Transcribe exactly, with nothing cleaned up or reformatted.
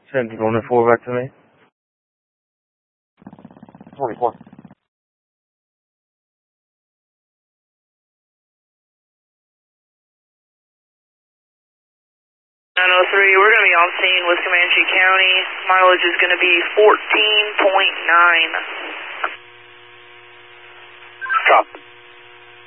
Send one and four back to me. twenty-four. nine oh three, we're going to be on scene with Comanche County. Mileage is going to be fourteen point nine. Drop.